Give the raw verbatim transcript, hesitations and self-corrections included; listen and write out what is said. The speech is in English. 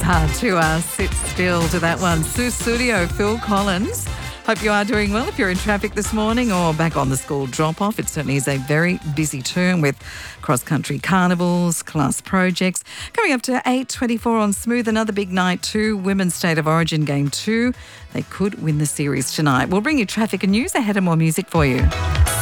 hard to uh, sit still to that one. Sue Studio, Phil Collins. Hope you are doing well if you're in traffic this morning or back on the school drop-off. It certainly is a very busy term with cross-country carnivals, class projects. Coming up to eight twenty-four on Smooth, another big night too. Women's State of Origin Game two. They could win the series tonight. We'll bring you traffic and news ahead of more music for you.